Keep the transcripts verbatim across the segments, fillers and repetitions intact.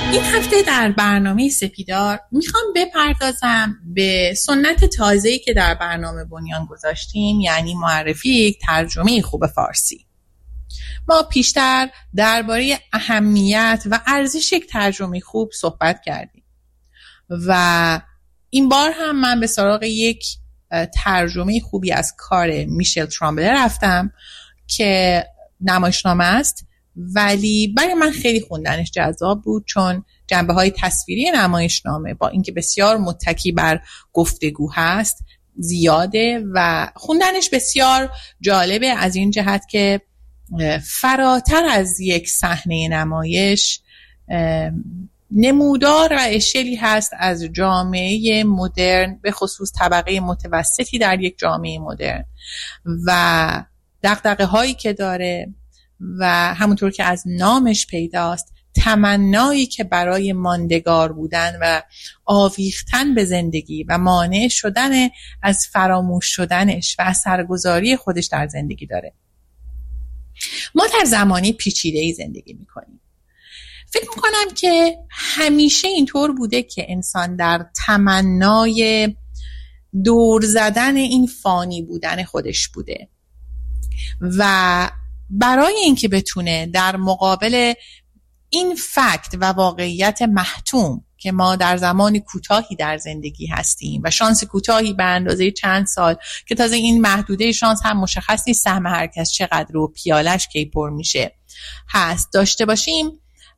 این هفته در برنامه سپیدار میخوام بپردازم به سنت تازه‌ای که در برنامه بنیان گذاشتیم، یعنی معرفی یک ترجمه خوب فارسی. ما پیشتر درباره اهمیت و ارزش یک ترجمه خوب صحبت کردیم و این بار هم من به سراغ یک ترجمه خوبی از کار میشل ترامبلر رفتم که نمایشنامه است، ولی برای من خیلی خوندنش جذاب بود چون جنبه‌های تصویری نمایشنامه با اینکه بسیار متکی بر گفتگو هست زیاده و خوندنش بسیار جالبه از این جهت که فراتر از یک صحنه نمایش نمودار و اشلی هست از جامعه مدرن، به خصوص طبقه متوسطی در یک جامعه مدرن و دغدغه هایی که داره و همونطور که از نامش پیداست تمنایی که برای ماندگار بودن و آویختن به زندگی و مانع شدن از فراموش شدنش و اثرگذاری خودش در زندگی داره. ما در زمانی پیچیده‌ای زندگی میکنیم. فکر میکنم که همیشه اینطور بوده که انسان در تمنای دور زدن این فانی بودن خودش بوده و برای اینکه بتونه در مقابل این فکت و واقعیت محتوم که ما در زمان کوتاهی در زندگی هستیم و شانس کوتاهی به اندازه چند سال که تازه این محدوده شانس هم مشخص نیست سهم هر کس چقدر و پیالش کی پر میشه هست داشته باشیم،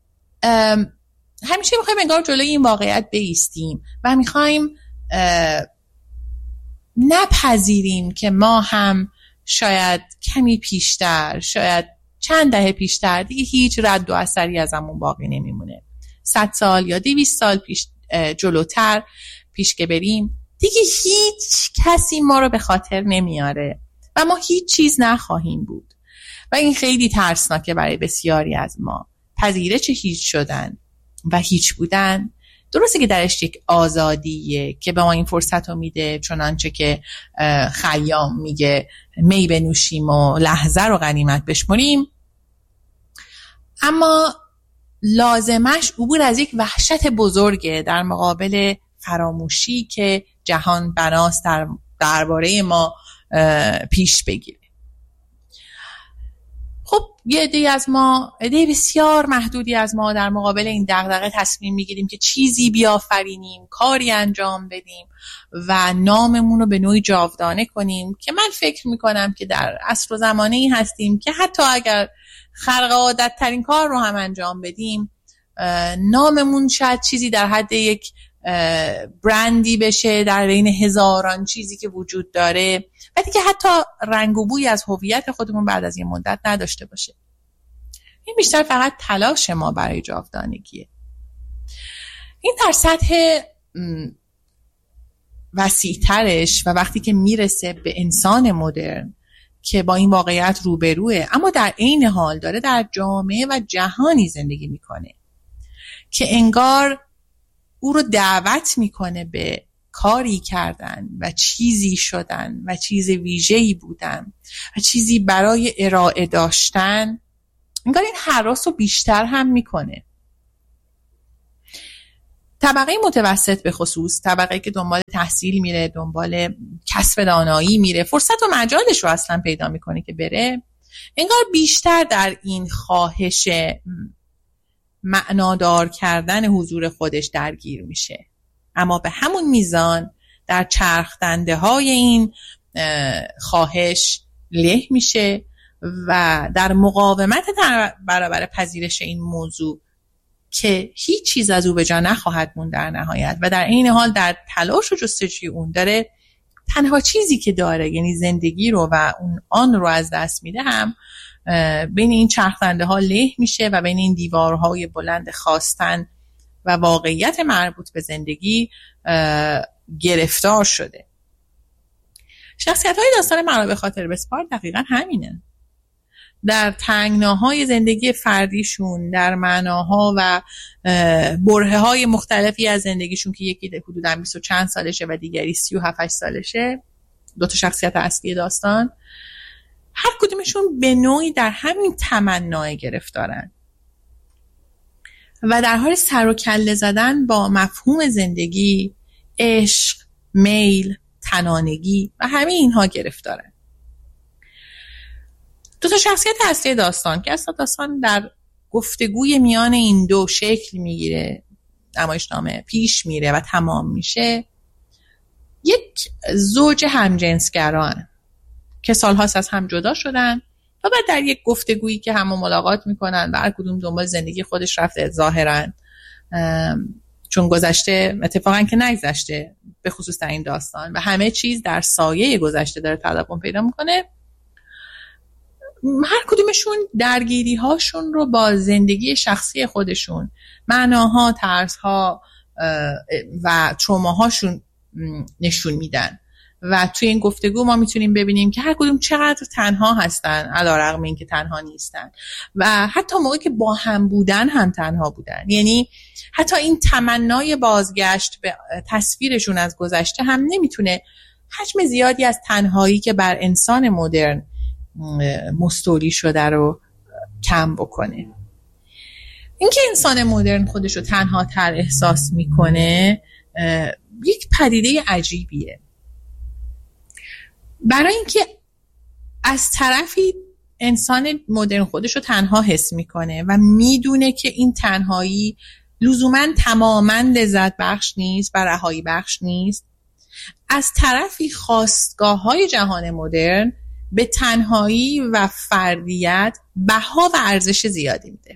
همیشه میخوایم انگار جلوی این واقعیت بایستیم و میخوایم نپذیریم که ما هم شاید کمی پیشتر، شاید چند دهه پیشتر دیگه هیچ رد و اثری ازمون باقی نمیمونه. صد سال یا دویست سال پیش جلوتر پیش که بریم دیگه هیچ کسی ما رو به خاطر نمیاره و ما هیچ چیز نخواهیم بود و این خیلی ترسناکه برای بسیاری از ما. پذیرش هیچ شدن و هیچ بودن درسته که درش یک آزادیه که به ما این فرصت رو میده، چنانچه که خیام میگه می بنوشیم و لحظه رو غنیمت بشمریم، اما لازمش عبور از یک وحشت بزرگه در مقابل فراموشی که جهان بناست در درباره ما پیش بگیره. خب یه عده‌ای از ما، عده بسیار محدودی از ما در مقابل این دغدغه تصمیم میگیریم که چیزی بیافرینیم، کاری انجام بدیم و ناممون رو به نوعی جاودانه کنیم که من فکر میکنم که در عصر و زمانه‌ای هستیم که حتی اگر خرق عادت ترین کار رو هم انجام بدیم ناممون شاید چیزی در حد یک برندی بشه در بین هزاران چیزی که وجود داره و دیگه حتی رنگ و بوی از هویت خودمون بعد از یه مدت نداشته باشه. این بیشتر فقط تلاش ما برای جاودانگیه. این در سطح وسیع‌ترش و وقتی که میرسه به انسان مدرن که با این واقعیت روبروه اما در عین حال داره در جامعه و جهانی زندگی میکنه که انگار او رو دعوت میکنه به کاری کردن و چیزی شدن و چیز ویژه‌ای بودن و چیزی برای ارائه داشتن، انگار این هراس رو بیشتر هم میکنه. طبقه متوسط به خصوص، طبقه که دنبال تحصیل میره، دنبال کسب دانایی میره، فرصت و مجالش رو اصلا پیدا میکنه که بره، انگار بیشتر در این خواهش معنادار کردن حضور خودش درگیر میشه، اما به همون میزان در چرخدنده های این خواهش له میشه و در مقاومت برابر پذیرش این موضوع که هیچ چیز از او به جا نخواهد موند در نهایت و در این حال در تلاش و جستجوی اون داره تنها چیزی که داره یعنی زندگی رو و اون آن رو از دست میده، هم بین این چرخنده ها له میشه و بین این دیوارهای بلند خواستن و واقعیت مربوط به زندگی گرفتار شده. شخصیت های داستان مرا به خاطر بسپار دقیقا همینه. در تنگناهای زندگی فردیشون، در معناها و برهه های مختلفی از زندگیشون که یکی حدوداً بیست و چند سالشه و دیگری سی و هفت سالشه، دو تا شخصیت اصلی داستان، هر کدومشون به نوعی در همین تمنای گرفتارن. و در حال سر و کله زدن با مفهوم زندگی، عشق، میل، تنانگی و همه اینها گرفتارن. دو تا شخصیت اصلی داستان که اصلا داستان در گفتگوی میان این دو شکل میگیره، نمایشنامه پیش میره و تمام میشه. یک زوج همجنسگران که سالهاست از هم جدا شدن و بعد در یک گفتگویی که هم ملاقات میکنن و هر کدوم دنبال زندگی خودش رفته ظاهرا، چون گذشته اتفاقا که نگذشته به خصوص در این داستان و همه چیز در سایه گذشته داره تلاقم پیدا میکنه، هر کدومشون درگیری هاشون رو با زندگی شخصی خودشون، معناها، ترسها و تروماهاشون نشون میدن و توی این گفتگو ما میتونیم ببینیم که هر کدوم چقدر تنها هستن علیرغم اینکه تنها نیستن و حتی موقعی که با هم بودن هم تنها بودن. یعنی حتی این تمنای بازگشت به تصویرشون از گذشته هم نمیتونه حجم زیادی از تنهایی که بر انسان مدرن مستولی شده رو کم بکنه. اینکه انسان مدرن خودش رو تنها تر احساس میکنه یک پدیده عجیبیه، برای اینکه از طرفی انسان مدرن خودش رو تنها حس میکنه و میدونه که این تنهایی لزوماً تماماً لذت بخش نیست و رهایی بخش نیست، از طرفی خواستگاه های جهان مدرن به تنهایی و فردیت بها و ارزش زیادی میده.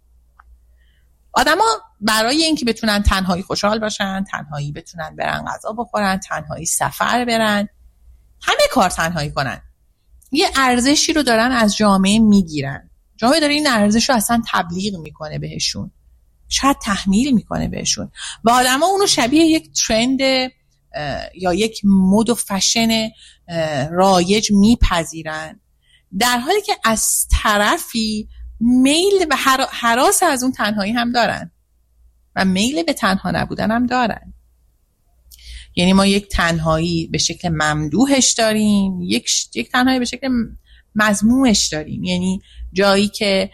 آدما برای اینکه بتونن تنهایی خوشحال باشن، تنهایی بتونن برن غذا بخورن، تنهایی سفر برن، همه کار تنهایی کنن، یه ارزشی رو دارن از جامعه میگیرن. جامعه داره این ارزش رو اصلا تبلیغ میکنه بهشون، شاید تحمیل میکنه بهشون و آدما اونو شبیه یک ترند یا یک مد و فشن رایج میپذیرن، در حالی که از طرفی میل و هراس از اون تنهایی هم دارن و میل به تنها نبودن هم دارن. یعنی ما یک تنهایی به شکل ممدوحش داریم، یک, یک تنهایی به شکل مذمومش داریم، یعنی جایی که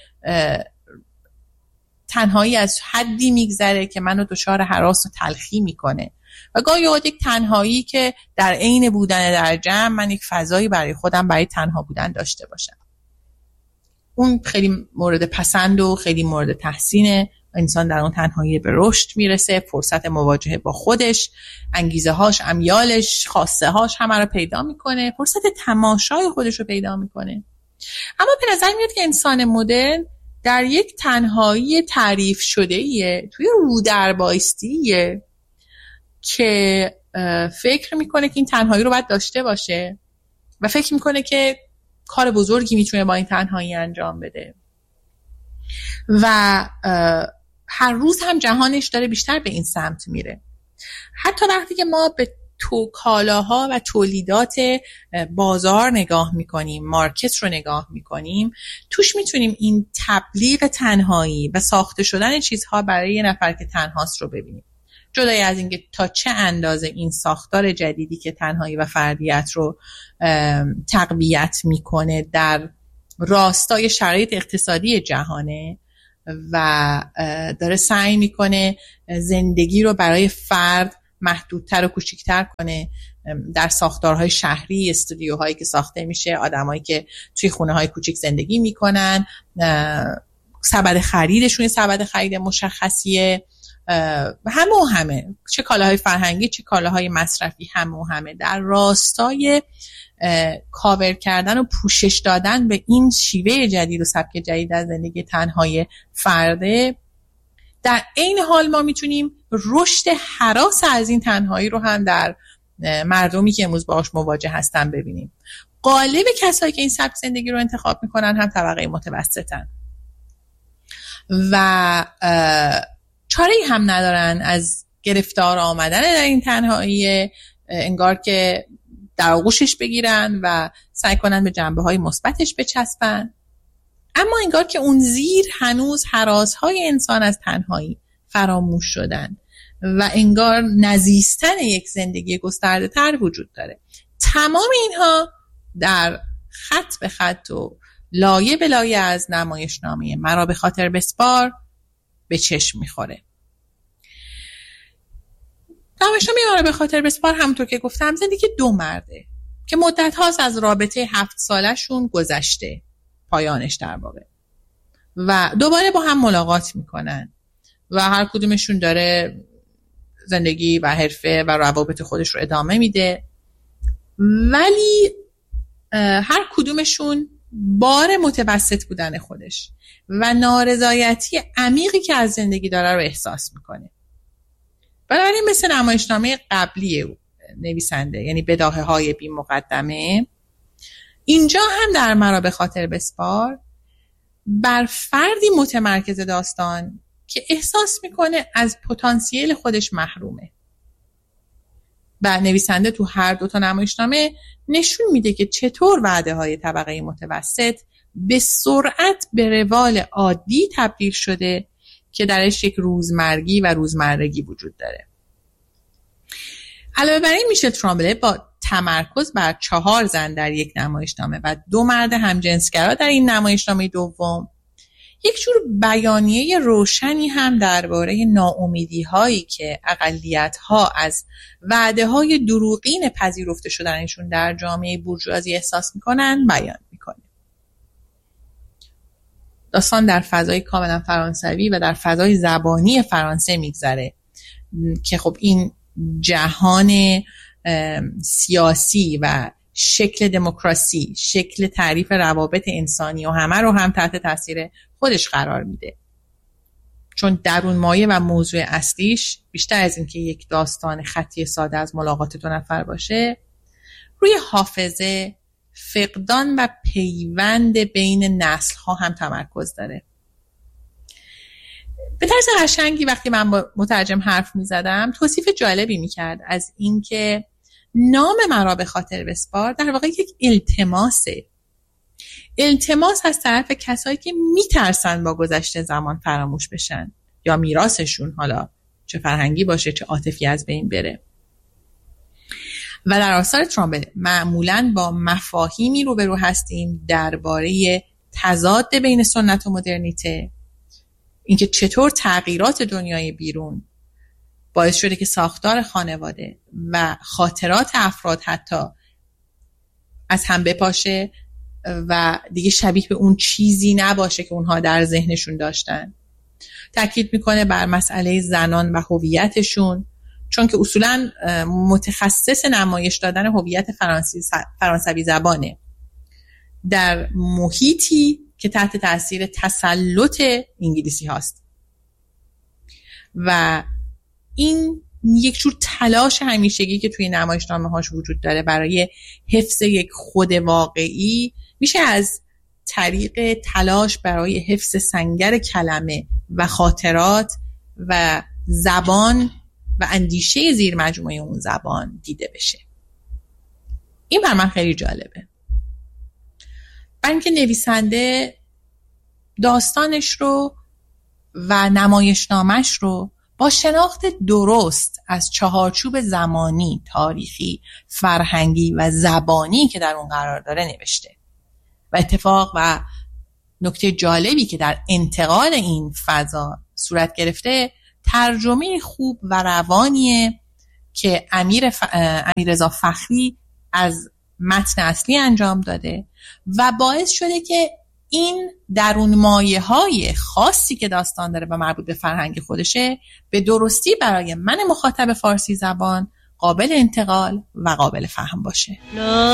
تنهایی از حدی میگذره که منو دچار هراس و تلخی میکنه و گاهی اوقات یک تنهایی که در عین بودن در جمع من یک فضایی برای خودم برای تنها بودن داشته باشم. اون خیلی مورد پسند و خیلی مورد تحسینه. انسان در اون تنهایی به رشد میرسه، فرصت مواجهه با خودش، انگیزه هاش، امیالش، خواسته هاش همه رو پیدا میکنه، فرصت تماشای خودش رو پیدا میکنه. اما به نظر میاد که انسان مدرن در یک تنهایی تعریف شده ایه، توی رو در بایستیه که فکر میکنه که این تنهایی رو باید داشته باشه و فکر میکنه که کار بزرگی میتونه با این تنهایی انجام بده و هر روز هم جهانش داره بیشتر به این سمت میره. حتی وقتی که ما به تو کالاها و تولیدات بازار نگاه میکنیم، مارکت رو نگاه میکنیم، توش میتونیم این تبلیغ تنهایی و ساخته شدن چیزها برای یه نفر که تنهاست رو ببینیم. جدای از اینکه تا چه اندازه این ساختار جدیدی که تنهایی و فردیت رو تقویت میکنه در راستای شرایط اقتصادی جهانه و داره سعی میکنه زندگی رو برای فرد محدودتر و کوچیکتر کنه، در ساختارهای شهری، استودیوهایی که ساخته میشه، آدمایی که توی خونه های کوچیک زندگی میکنن، سبد خریدشون سبد خرید مشخصیه، همه و همه، چه کالاهای فرهنگی چه کالاهای مصرفی، همه و همه در راستای کاور کردن و پوشش دادن به این شیوه جدید و سبک جدید از زندگی تنهای فرده. در این حال ما میتونیم رشد هراس از این تنهایی رو هم در مردمی که امروز باهاش مواجه هستن ببینیم. غالب کسایی که این سبک زندگی رو انتخاب میکنن هم طبقه متوسطن و چاره‌ای هم ندارن از گرفتار آمدن در این تنهایی، انگار که در آغوشش بگیرن و سعی کنن به جنبه‌های مثبتش بچسبن، اما انگار که اون زیر هنوز هراس‌های انسان از تنهایی فراموش شدن و انگار نزیستن یک زندگی گسترده‌تر وجود داره. تمام اینها در خط به خط و لایه به لایه از نمایشنامه مرا به خاطر بسپار به چشم میخوره. نمایشنامه مرا به خاطر بسپار همونطور که گفتم زندگی دو مرده که مدت هاست از رابطه هفت سالشون گذشته، پایانش در واقع، و دوباره با هم ملاقات میکنن و هر کدومشون داره زندگی و حرفه و روابط خودش رو ادامه میده، ولی هر کدومشون بار متوسط بودن خودش و نارضایتی عمیقی که از زندگی داره رو احساس میکنه. بنابراین مثل نمایشنامه قبلی نویسنده، یعنی بداهه های بی مقدمه، اینجا هم در مرا به خاطر بسپار بر فردی متمرکز داستان که احساس میکنه از پتانسیل خودش محرومه. و نویسنده تو هر دو تا نمایشنامه نشون میده که چطور وعده های طبقه متوسط به سرعت به روال عادی تبدیل شده که درش یک روزمرگی و روزمرگی وجود داره. علاوه بر این میشه ترامبله با تمرکز بر چهار زن در یک نمایشنامه و دو مرد همجنسگرا در این نمایشنامه دوم یک جور بیانیه روشنی هم درباره ناامیدی هایی که اقلیت ها از وعده های دروغین پذیرفته شدنشون در جامعه بورژوازی احساس میکنن بیان میکنه. داستان در فضای کاملا فرانسوی و در فضای زبانی فرانسه میگذره که خب این جهان سیاسی و شکل دموکراسی، شکل تعریف روابط انسانی و همه رو هم تحت تاثیر خودش قرار میده، چون درون مایه و موضوع اصلیش بیشتر از این که یک داستان خطی ساده از ملاقات دو نفر باشه، روی حافظه، فقدان و پیوند بین نسل ها هم تمرکز داره. به طرز قشنگی وقتی من با مترجم حرف می زدم توصیف جالبی می کرد از اینکه نام مرا به خاطر بسپار در واقع یک التماسه. التماس از طرف کسایی که می ترسن با گذشته زمان فراموش بشن یا میراثشون، حالا چه فرهنگی باشه چه عاطفی، از بین بره. و در آثار ترامبل معمولاً با مفاهیمی روبرو هستیم درباره تضاد بین سنت و مدرنیته، اینکه چطور تغییرات دنیای بیرون باعث شده که ساختار خانواده و خاطرات افراد حتی از هم بپاشه و دیگه شبیه به اون چیزی نباشه که اونها در ذهنشون داشتن. تاکید میکنه بر مسئله زنان و هویتشون، چون که اصولاً متخصص نمایش دادن هویت فرانسوی زبانه در محیطی که تحت تاثیر تسلط انگلیسی هاست و این یک جور تلاش همیشگی که توی نمایشنامه هاش وجود داره برای حفظ یک خود واقعی میشه از طریق تلاش برای حفظ سنگر کلمه و خاطرات و زبان و اندیشه زیر مجموعه اون زبان دیده بشه. این بر من خیلی جالبه، برای اینکه نویسنده داستانش رو و نمایشنامش رو با شناخت درست از چهارچوب زمانی، تاریخی، فرهنگی و زبانی که در اون قرار داره نوشته. و اتفاق و نکته جالبی که در انتقال این فضا صورت گرفته ترجمه خوب و روانیه که امیر ف... امیررضا فخری از متن اصلی انجام داده و باعث شده که این درون مایه های خاصی که داستان داره و مربوط به فرهنگ خودشه به درستی برای من مخاطب فارسی زبان قابل انتقال و قابل فهم باشه.